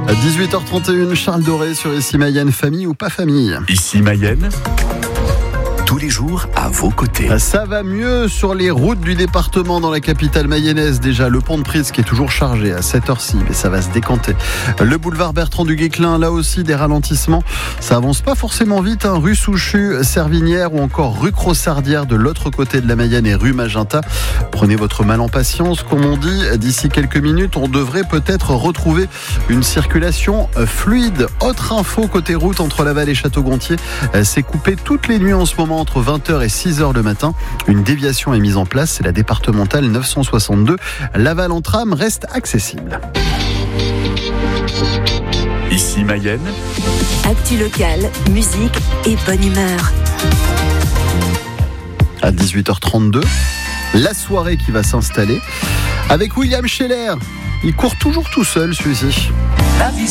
18h31, Charles Doré sur Ici Mayenne, famille ou pas famille. Ici Mayenne, tous les jours à vos côtés. Ça va mieux sur les routes du département dans la capitale mayonnaise. Déjà, le pont de Prise qui est toujours chargé à 7h06, mais ça va se décanter. Le boulevard Bertrand du Guesclin, là aussi des ralentissements. Ça avance pas forcément vite, rue Souchu, Servinière ou encore rue Crossardière de l'autre côté de la Mayenne et rue Magenta. Prenez votre mal en patience, comme on dit. D'ici quelques minutes, on devrait peut-être retrouver une circulation fluide. Autre info côté route entre Laval et Château-Gontier, c'est coupé toutes les nuits en ce moment entre 20h et 6h le matin. Une déviation est mise en place, c'est la départementale 962. Laval en tram reste accessible. Ici Mayenne, actu locale, musique et bonne humeur. À 18h32, la soirée qui va s'installer avec William Scheller. Il court toujours tout seul, celui-ci.